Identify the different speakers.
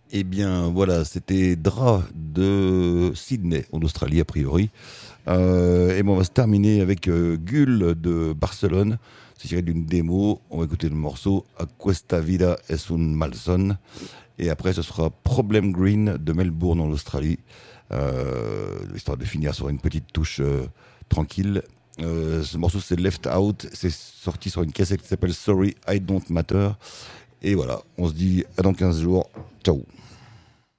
Speaker 1: Eh bien, voilà, c'était Dra de Sydney, en Australie, a priori. Et bon, on va se terminer avec Gull de Barcelone. C'est tiré d'une démo. On va écouter le morceau Aquesta vida es un malson. Et après, ce sera Problem Green de Melbourne, en Australie. Histoire de finir sur une petite touche tranquille. Ce morceau, c'est Left Out. C'est sorti sur une cassette qui s'appelle Sorry, I Don't Matter. Et voilà, on se dit à dans 15 jours. Ciao.